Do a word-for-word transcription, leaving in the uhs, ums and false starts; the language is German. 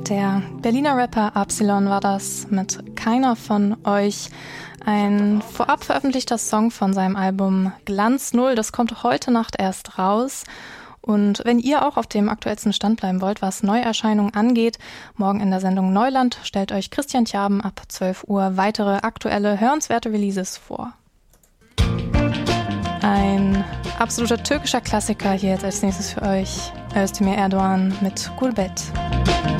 Der Berliner Rapper Absilon war das mit Keiner von euch. Ein vorab veröffentlichter Song von seinem Album Glanz Null. Das kommt heute Nacht erst raus. Und wenn ihr auch auf dem aktuellsten Stand bleiben wollt, was Neuerscheinungen angeht, morgen in der Sendung Neuland stellt euch Christian Tjaben ab zwölf Uhr weitere aktuelle, hörenswerte Releases vor. Ein absoluter türkischer Klassiker hier jetzt als nächstes für euch. Özdemir Erdoğan mit Gurbet.